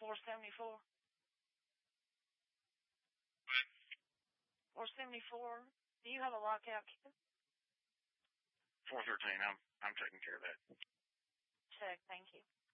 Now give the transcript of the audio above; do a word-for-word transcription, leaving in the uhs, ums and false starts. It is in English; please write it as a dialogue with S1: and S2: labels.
S1: four seventy-four.
S2: What?
S1: four seventy-four. Do you have a lockout kit?
S2: four thirteen. I'm I'm taking care of that.
S1: Check. Thank you.